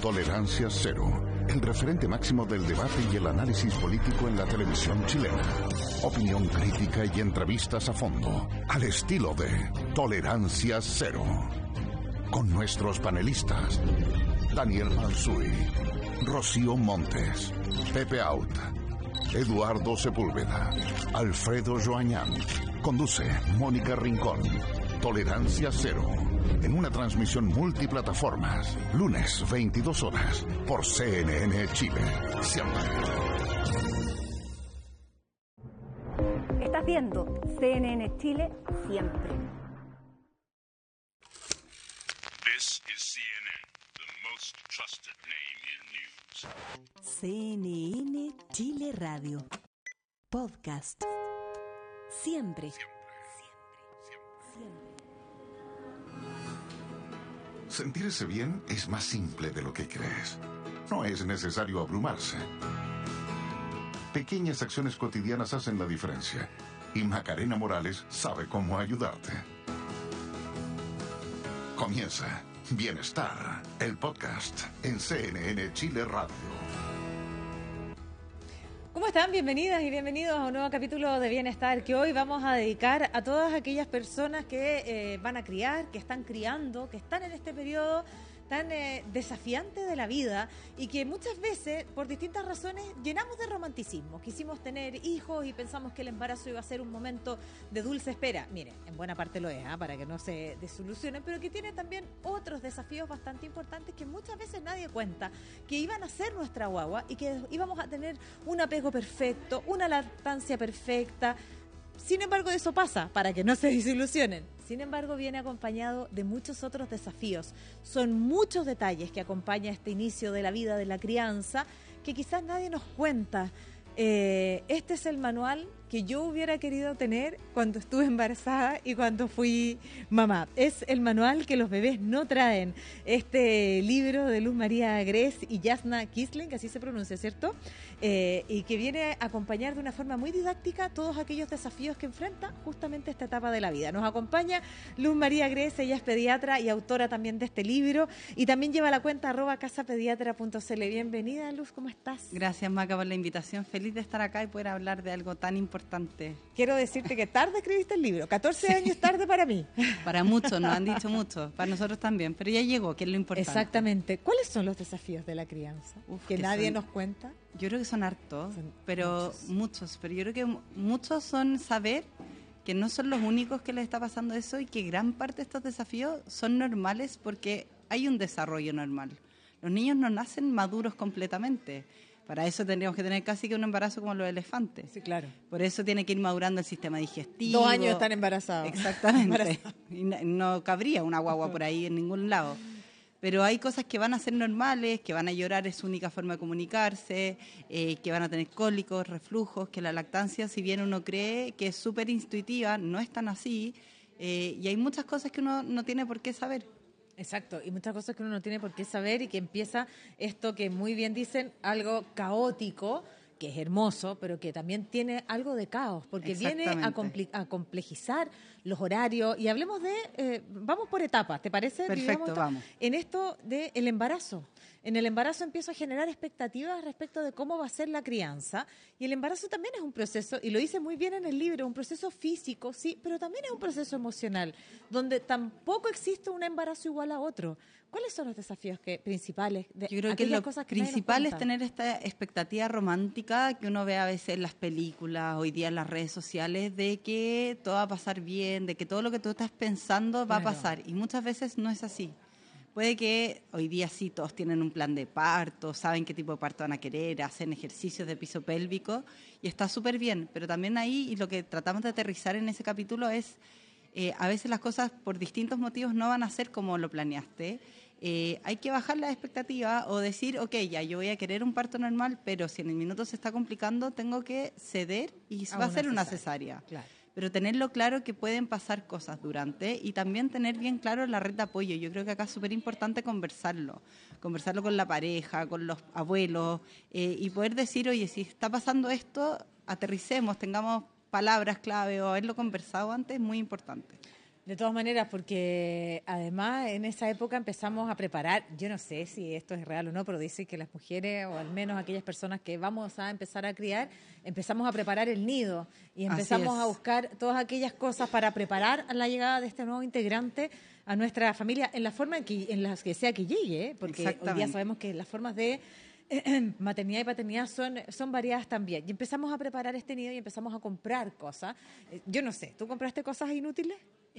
Tolerancia Cero, el referente máximo del debate y el análisis político en la televisión chilena. Opinión crítica y entrevistas a fondo, al estilo de Tolerancia Cero. Con nuestros panelistas, Daniel Mansuy, Rocío Montes, Pepe Out, Eduardo Sepúlveda, Alfredo Joañán. Conduce Mónica Rincón. Tolerancia Cero, en una transmisión multiplataformas, lunes 22 horas, por CNN Chile. Siempre. Estás viendo CNN Chile siempre. This is CNN, the most trusted name in news. CNN Chile Radio. Podcast. Siempre. Sentirse bien es más simple de lo que crees. No es necesario abrumarse. Pequeñas acciones cotidianas hacen la diferencia. Y Macarena Morales sabe cómo ayudarte. Comienza Bienestar, el podcast en CNN Chile Radio. ¿Cómo están? Bienvenidas y bienvenidos a un nuevo capítulo de Bienestar que hoy vamos a dedicar a todas aquellas personas que van a criar, que están criando, que están en este periodo tan desafiante de la vida y que muchas veces, por distintas razones, llenamos de romanticismo. Quisimos tener hijos y pensamos que el embarazo iba a ser un momento de dulce espera. Miren, en buena parte lo es, para que no se desilusionen, pero que tiene también otros desafíos bastante importantes que muchas veces nadie cuenta, que iban a ser nuestra guagua y que íbamos a tener un apego perfecto, una lactancia perfecta. Sin embargo, eso pasa, para que no se desilusionen. Sin embargo, viene acompañado de muchos otros desafíos. Son muchos detalles que acompañan este inicio de la vida de la crianza que quizás nadie nos cuenta. Este es el manual que yo hubiera querido tener cuando estuve embarazada y cuando fui mamá. Es el manual que los bebés no traen. Este libro de Luz María Gress y Jasna Kisling, que así se pronuncia, ¿cierto? Y que viene a acompañar de una forma muy didáctica todos aquellos desafíos que enfrenta justamente esta etapa de la vida. Nos acompaña Luz María Gress, ella es pediatra y autora también de este libro y también lleva la cuenta @casapediatra.cl. Bienvenida, Luz, ¿cómo estás? Gracias, Maca, por la invitación. Feliz de estar acá y poder hablar de algo tan importante. Quiero decirte que tarde escribiste el libro, 14 años tarde para mí. Para muchos, nos han dicho mucho, para nosotros también, pero ya llegó, que es lo importante. Exactamente. ¿Cuáles son los desafíos de la crianza? Que nadie nos cuenta. Yo creo que son hartos, pero muchos. Pero yo creo que muchos son saber que no son los únicos que les está pasando eso y que gran parte de estos desafíos son normales porque hay un desarrollo normal. Los niños no nacen maduros completamente. Para eso tendríamos que tener casi que un embarazo como los elefantes. Sí, claro. Por eso tiene que ir madurando el sistema digestivo. 2 años están embarazados. Exactamente. Y no cabría una guagua por ahí en ningún lado. Pero hay cosas que van a ser normales, que van a llorar, es su única forma de comunicarse, que van a tener cólicos, reflujos, que la lactancia, si bien uno cree que es súper intuitiva, no es tan así. Y hay muchas cosas que uno no tiene por qué saber. Exacto, y muchas cosas que uno no tiene por qué saber y que empieza esto que muy bien dicen, algo caótico, que es hermoso, pero que también tiene algo de caos, porque viene a complejizar los horarios. Y hablemos vamos por etapas, ¿te parece? Perfecto, vamos. En esto del embarazo. En el embarazo empiezo a generar expectativas respecto de cómo va a ser la crianza. Y el embarazo también es un proceso, y lo dice muy bien en el libro, un proceso físico, sí, pero también es un proceso emocional, donde tampoco existe un embarazo igual a otro. ¿Cuáles son los desafíos principales? Yo creo que lo principal es tener esta expectativa romántica que uno ve a veces en las películas, hoy día en las redes sociales, de que todo va a pasar bien, de que todo lo que tú estás pensando va a pasar. Y muchas veces no es así. Puede que hoy día sí todos tienen un plan de parto, saben qué tipo de parto van a querer, hacen ejercicios de piso pélvico y está súper bien. Pero también ahí, y lo que tratamos de aterrizar en ese capítulo es, a veces las cosas por distintos motivos no van a ser como lo planeaste. Hay que bajar la expectativa o decir, ok, ya yo voy a querer un parto normal, pero si en el minuto se está complicando, tengo que ceder y va a ser una cesárea. Claro. Pero tenerlo claro que pueden pasar cosas durante y también tener bien claro la red de apoyo. Yo creo que acá es súper importante conversarlo con la pareja, con los abuelos y poder decir, oye, si está pasando esto, aterricemos, tengamos palabras clave o haberlo conversado antes, es muy importante. De todas maneras, porque además en esa época empezamos a preparar, yo no sé si esto es real o no, pero dicen que las mujeres, o al menos aquellas personas que vamos a empezar a criar, empezamos a preparar el nido y empezamos a buscar todas aquellas cosas para preparar la llegada de este nuevo integrante a nuestra familia en la forma en las que sea que llegue, ¿eh? Porque hoy día sabemos que las formas de maternidad y paternidad son variadas también. Y empezamos a preparar este nido y empezamos a comprar cosas. Yo no sé, ¿tú compraste cosas inútiles?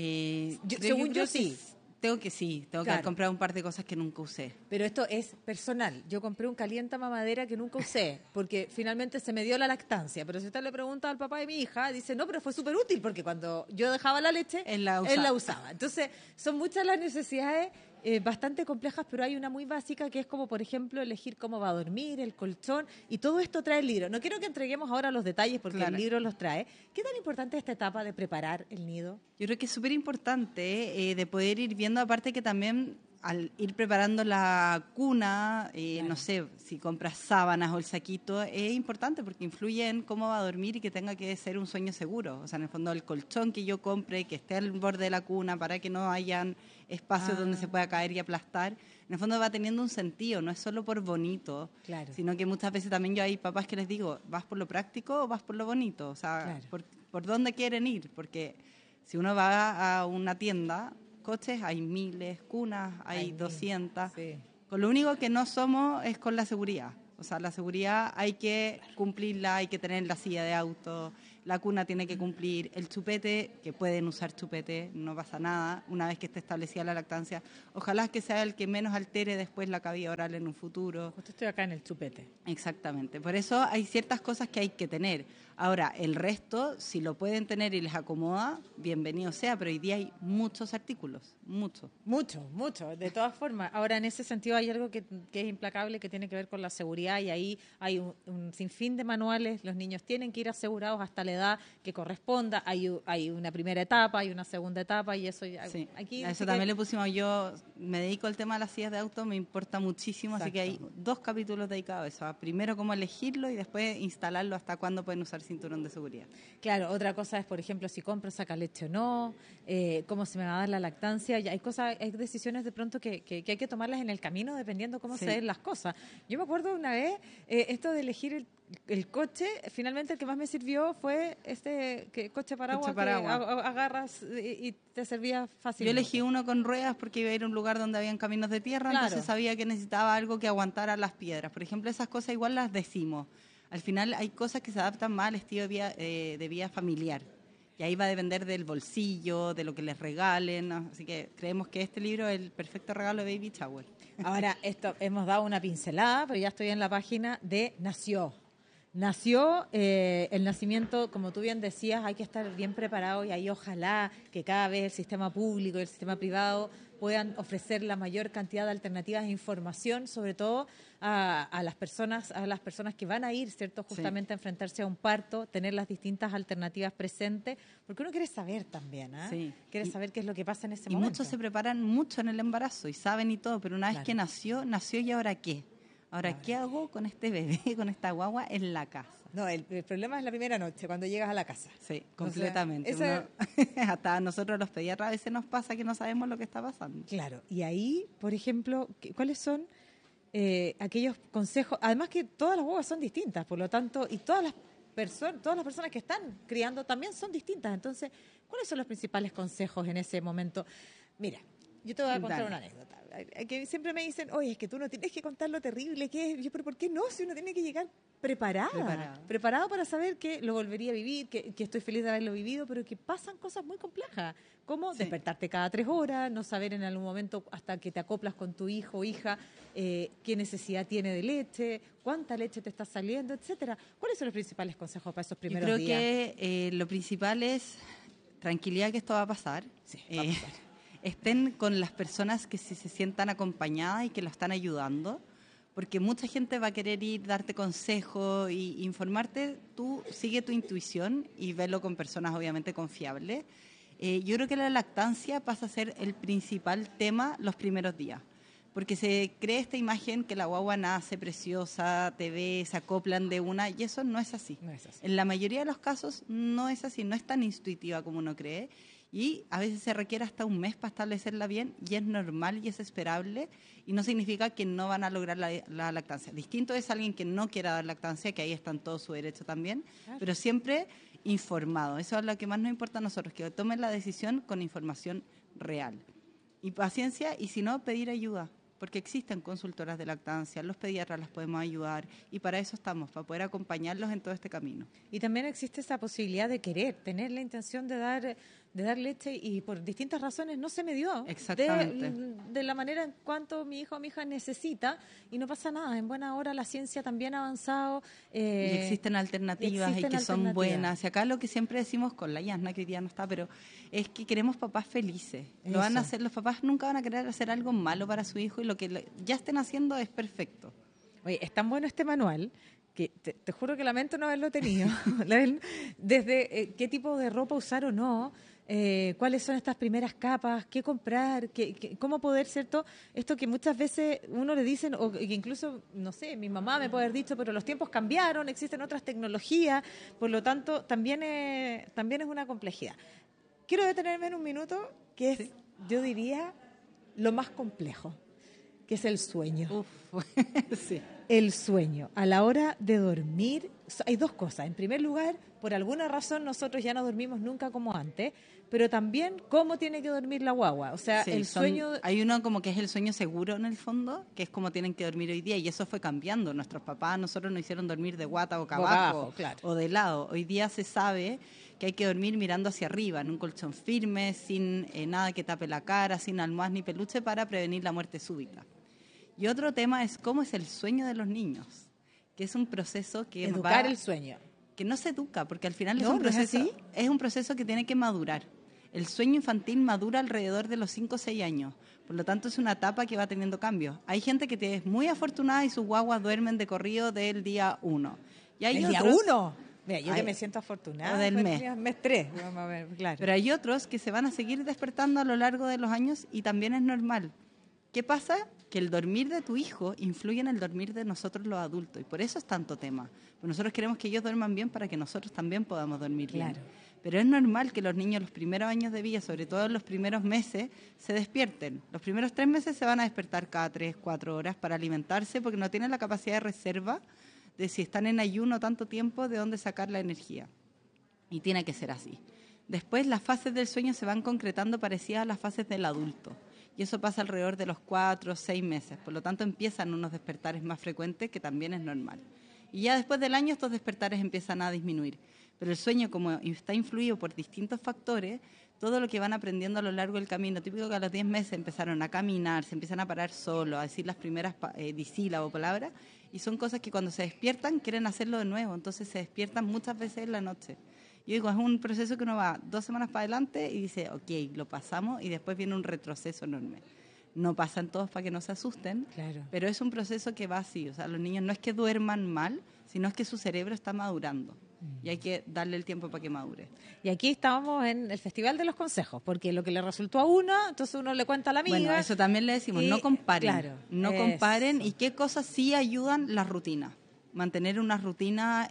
Según yo sí. Tengo que haber comprado un par de cosas que nunca usé. Pero esto es personal. Yo compré un calienta mamadera que nunca usé, porque finalmente se me dio la lactancia. Pero si usted le pregunta al papá de mi hija, dice, no, pero fue súper útil, porque cuando yo dejaba la leche, él la usaba. Entonces, son muchas las necesidades bastante complejas, pero hay una muy básica que es como, por ejemplo, elegir cómo va a dormir, el colchón, y todo esto trae el libro. No quiero que entreguemos ahora los detalles porque el libro los trae. ¿Qué tan importante es esta etapa de preparar el nido? Yo creo que es súper importante de poder ir viendo, aparte que también al ir preparando la cuna, no sé, si compras sábanas o el saquito, es importante porque influye en cómo va a dormir y que tenga que ser un sueño seguro. O sea, en el fondo el colchón que yo compre, que esté al borde de la cuna para que no hayan espacios donde se pueda caer y aplastar, en el fondo va teniendo un sentido, no es solo por bonito, sino que muchas veces también yo hay papás que les digo, ¿vas por lo práctico o vas por lo bonito? O sea, ¿por dónde quieren ir? Porque si uno va a una tienda, coches hay miles, cunas hay 200. Sí. Con lo único que no somos es con la seguridad. O sea, la seguridad hay que cumplirla, hay que tener la silla de auto, la cuna tiene que cumplir, el chupete, que pueden usar chupete, no pasa nada, una vez que esté establecida la lactancia. Ojalá que sea el que menos altere después la cavidad oral en un futuro. Justo estoy acá en el chupete. Exactamente. Por eso hay ciertas cosas que hay que tener. Ahora, el resto, si lo pueden tener y les acomoda, bienvenido sea, pero hoy día hay muchos artículos, mucho. Mucho, de todas formas. Ahora, en ese sentido hay algo que es implacable, que tiene que ver con la seguridad, y ahí hay un sinfín de manuales. Los niños tienen que ir asegurados hasta la edad que corresponda. Hay una primera etapa, hay una segunda etapa, y eso sí. Aquí a eso también le pusimos. Yo me dedico al tema de las sillas de auto, me importa muchísimo. Exacto. Así que hay 2 capítulos dedicados a eso. Primero, cómo elegirlo, y después instalarlo, hasta cuándo pueden usar cinturón de seguridad. Claro, otra cosa es, por ejemplo, si compro, saca leche o no, cómo se me va a dar la lactancia. Y hay decisiones de pronto que hay que tomarlas en el camino, dependiendo cómo se den las cosas. Yo me acuerdo una vez, esto de elegir el coche, finalmente el que más me sirvió fue coche paraguas, que agarras y te servía fácil. Yo elegí uno con ruedas porque iba a ir a un lugar donde habían caminos de tierra, entonces sabía que necesitaba algo que aguantara las piedras. Por ejemplo, esas cosas igual las decimos. Al final hay cosas que se adaptan más al estilo de vida familiar. Y ahí va a depender del bolsillo, de lo que les regalen, ¿no? Así que creemos que este libro es el perfecto regalo de Baby Shower. Ahora, hemos dado una pincelada, pero ya estoy en la página de Nació, el nacimiento, como tú bien decías, hay que estar bien preparado, y ahí ojalá que cada vez el sistema público y el sistema privado puedan ofrecer la mayor cantidad de alternativas e información, sobre todo a las personas que van a ir, ¿cierto? Justamente a enfrentarse a un parto, tener las distintas alternativas presentes, porque uno quiere saber también, quiere saber qué es lo que pasa en ese momento. Y muchos se preparan mucho en el embarazo y saben y todo, pero una vez que nació y ¿ahora qué? Ahora, ¿qué hago con este bebé, con esta guagua en la casa? No, el problema es la primera noche, cuando llegas a la casa. Sí, completamente. Hasta a nosotros los pediatras a veces nos pasa que no sabemos lo que está pasando. Claro, y ahí, por ejemplo, ¿cuáles son aquellos consejos? Además que todas las guaguas son distintas, por lo tanto, y todas las personas que están criando también son distintas. Entonces, ¿cuáles son los principales consejos en ese momomento? Mira, yo te voy a contar una anécdota. Que siempre me dicen, oye, es que tú no tienes que contar lo terrible que es. Yo, pero ¿por qué no? Si uno tiene que llegar preparado para saber que lo volvería a vivir, que estoy feliz de haberlo vivido, pero que pasan cosas muy complejas, como despertarte cada 3 horas, no saber en algún momento, hasta que te acoplas con tu hijo o hija, qué necesidad tiene de leche, cuánta leche te está saliendo, etcétera. ¿Cuáles son los principales consejos para esos primeros días? Yo creo que lo principal es tranquilidad, que esto va a pasar. Sí, va a pasar. Estén con las personas que se sientan acompañadas y que lo están ayudando, porque mucha gente va a querer ir, darte consejos y informarte. Tú sigue tu intuición y velo con personas obviamente confiables. Yo creo que la lactancia pasa a ser el principal tema los primeros días, porque se cree esta imagen que la guagua nace preciosa, te ve, se acoplan de una, y eso no es así. No es así. En la mayoría de los casos no es así, no es tan intuitiva como uno cree. Y a veces se requiere hasta un mes para establecerla bien, y es normal y es esperable, y no significa que no van a lograr la lactancia. Distinto es alguien que no quiera dar lactancia, que ahí está en todo su derecho también, claro, pero siempre informado. Eso es lo que más nos importa a nosotros, que tomen la decisión con información real. Y paciencia, y si no, pedir ayuda, porque existen consultoras de lactancia, los pediatras las podemos ayudar, y para eso estamos, para poder acompañarlos en todo este camino. Y también existe esa posibilidad de querer, tener la intención de dar leche, y por distintas razones no se me dio. Exactamente. De la manera en cuanto mi hijo o mi hija necesita, y no pasa nada. En buena hora la ciencia también ha avanzado. Y existen alternativas y que son buenas. Y acá lo que siempre decimos con la Yasna, que hoy día no está, pero es que queremos papás felices. Lo van a hacer, los papás nunca van a querer hacer algo malo para su hijo, y lo que ya estén haciendo es perfecto. Oye, es tan bueno este manual que te juro que lamento no haberlo tenido. Desde qué tipo de ropa usar o no, cuáles son estas primeras capas, qué comprar, cómo poder, ¿cierto? Esto que muchas veces uno le dicen, o que incluso, no sé, mi mamá me puede haber dicho, pero los tiempos cambiaron, existen otras tecnologías, por lo tanto, también es una complejidad. Quiero detenerme en un minuto, que es, ¿sí?, yo diría, lo más complejo, que es el sueño. Sí. El sueño. A la hora de dormir, hay dos cosas. En primer lugar, por alguna razón nosotros ya no dormimos nunca como antes, pero también cómo tiene que dormir la guagua. O sea, sí, el sueño... Hay uno como que es el sueño seguro en el fondo, que es como tienen que dormir hoy día, y eso fue cambiando. Nuestros papás, nosotros nos hicieron dormir de guata boca abajo, claro, o de lado. Hoy día se sabe que hay que dormir mirando hacia arriba, en un colchón firme, sin nada que tape la cara, sin almohadas ni peluche, para prevenir la muerte súbita. Y otro tema es cómo es el sueño de los niños, que es un proceso que educar el sueño, que no se educa, porque al final es un proceso que tiene que madurar. El sueño infantil madura alrededor de los 5 o 6 años, por lo tanto es una etapa que va teniendo cambios. Hay gente que es muy afortunada y sus guaguas duermen de corrido del día 1. ¿El día 1? Mira, yo que me siento afortunada. O del mes 3. Vamos a ver, claro. Pero hay otros que se van a seguir despertando a lo largo de los años, y también es normal. ¿Qué pasa? Que el dormir de tu hijo influye en el dormir de nosotros los adultos, y por eso es tanto tema. Pues nosotros queremos que ellos duerman bien para que nosotros también podamos dormir bien. Pero es normal que los niños los primeros años de vida, sobre todo en los primeros meses, se despierten. Los primeros 3 meses se van a despertar cada 3, 4 horas para alimentarse, porque no tienen la capacidad de reserva de, si están en ayuno tanto tiempo, de dónde sacar la energía. Y tiene que ser así. Después las fases del sueño se van concretando parecidas a las fases del adulto. Y eso pasa alrededor de los 4 o 6 meses. Por lo tanto, empiezan unos despertares más frecuentes, que también es normal. Y ya después del año estos despertares empiezan a disminuir. Pero el sueño, como está influido por distintos factores, todo lo que van aprendiendo a lo largo del camino, típico que a los 10 meses empezaron a caminar, se empiezan a parar solo, a decir las primeras disílabos o palabras, y son cosas que cuando se despiertan quieren hacerlo de nuevo, entonces se despiertan muchas veces en la noche. Yo digo, es un proceso que uno va 2 semanas para adelante y dice, ok, lo pasamos, y después viene un retroceso enorme. No pasan todos para que no se asusten, claro, pero es un proceso que va así. O sea, los niños no es que duerman mal, sino es que su cerebro está madurando. Y hay que darle el tiempo para que madure. Y aquí estábamos en el Festival de los Consejos, porque lo que le resultó a uno, entonces uno le cuenta a la amiga. Bueno, eso también le decimos, no comparen. Claro, no comparen. ¿Y qué cosas sí ayudan? Las rutinas. Mantener una rutina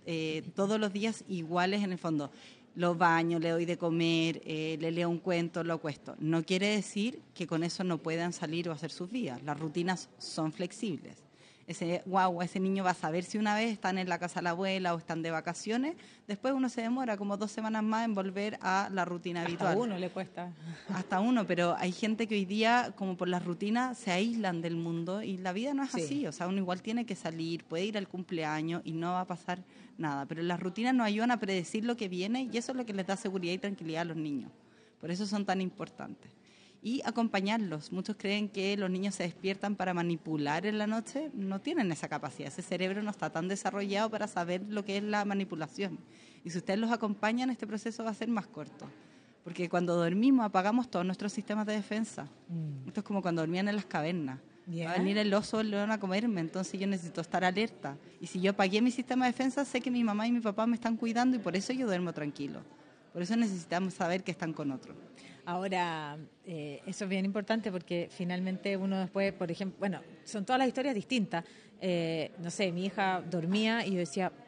todos los días iguales en el fondo. Los baño, le doy de comer, le leo un cuento, lo acuesto. No quiere decir que con eso no puedan salir o hacer sus vidas. Las rutinas son flexibles. Ese niño va a saber si una vez están en la casa de la abuela o están de vacaciones. Después uno se demora como 2 semanas más en volver a la rutina habitual. Hasta uno le cuesta. Hasta uno, pero hay gente que hoy día, como por las rutinas, se aíslan del mundo, y la vida no es así. O sea, uno igual tiene que salir, puede ir al cumpleaños y no va a pasar nada. Pero las rutinas nos ayudan a predecir lo que viene, y eso es lo que les da seguridad y tranquilidad a los niños. Por eso son tan importantes. Y acompañarlos. Muchos creen que los niños se despiertan para manipular en la noche. No tienen esa capacidad. Ese cerebro no está tan desarrollado para saber lo que es la manipulación. Y si ustedes los acompañan, este proceso va a ser más corto. Porque cuando dormimos apagamos todos nuestros sistemas de defensa. Esto es como cuando dormían en las cavernas. Va a venir el oso o el león a comerme, entonces yo necesito estar alerta. Y si yo apagué mi sistema de defensa, sé que mi mamá y mi papá me están cuidando, y por eso yo duermo tranquilo. Por eso necesitamos saber que están con otro. Ahora, eso es bien importante, porque finalmente uno después, por ejemplo, bueno, son todas las historias distintas. No sé, mi hija dormía y yo decía,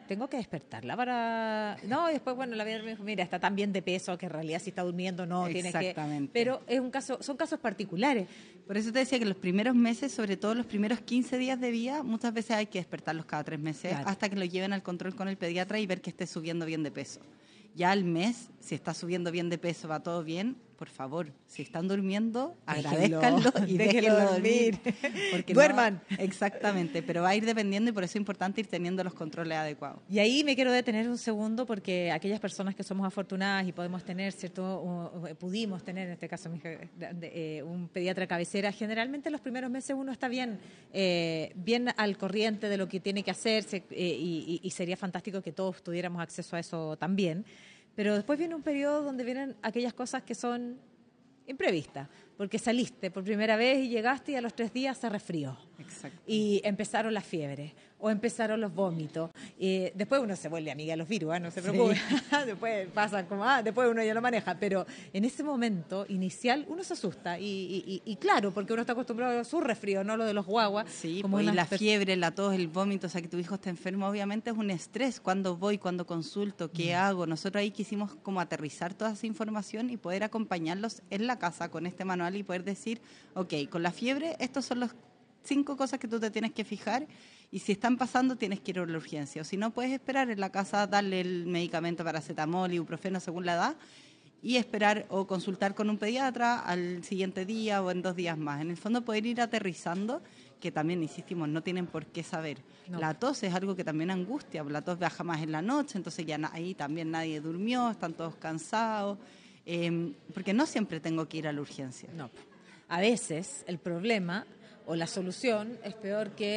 tengo que despertarla para... No, y después, bueno, la vida me dijo, mira, está tan bien de peso que en realidad si está durmiendo no, tiene que... Exactamente. Pero es un caso, son casos particulares. Por eso te decía que los primeros meses, sobre todo los primeros 15 días de vida, muchas veces hay que despertarlos cada 3 meses, Claro. hasta que lo lleven al control con el pediatra y ver que esté subiendo bien de peso. Ya al mes, si está subiendo bien de peso, va todo bien, por favor, si están durmiendo, Déjenlo, agradézcanlo y déjenlo déjenlo dormir. dormir. Duerman. Exactamente, pero va a ir dependiendo y por eso es importante ir teniendo los controles adecuados. Y ahí me quiero detener un segundo porque aquellas personas que somos afortunadas y podemos tener, pudimos tener, en este caso mi hija, un pediatra cabecera, generalmente los primeros meses uno está bien al corriente de lo que tiene que hacerse y sería fantástico que todos tuviéramos acceso a eso también. Pero después viene un periodo donde vienen aquellas cosas que son imprevistas, porque saliste por primera vez y llegaste y a los 3 días se resfrió. Exacto. Y empezaron las fiebres o empezaron los vómitos. Después uno se vuelve amiga de los virus, no se preocupe. Después pasa como, después uno ya lo maneja. Pero en ese momento inicial uno se asusta. Y claro, porque uno está acostumbrado a su resfrío, no lo de los guaguas. Sí, como y la fiebre, la tos, el vómito, o sea, que tu hijo esté enfermo, obviamente es un estrés. ¿Cuándo voy? ¿Cuándo consulto? ¿Qué hago? Nosotros ahí quisimos como aterrizar toda esa información y poder acompañarlos en la casa con este manual y poder decir, ok, con la fiebre, estos son los 5 cosas que tú te tienes que fijar y si están pasando tienes que ir a la urgencia. O si no, puedes esperar en la casa, darle el medicamento paracetamol, ibuprofeno según la edad y esperar o consultar con un pediatra al siguiente día o en 2 días más. En el fondo poder ir aterrizando, que también, insistimos, no tienen por qué saber. No. La tos es algo que también angustia, la tos baja más en la noche, entonces ya ahí también nadie durmió, están todos cansados, porque no siempre tengo que ir a la urgencia. No, a veces el problema o la solución es peor que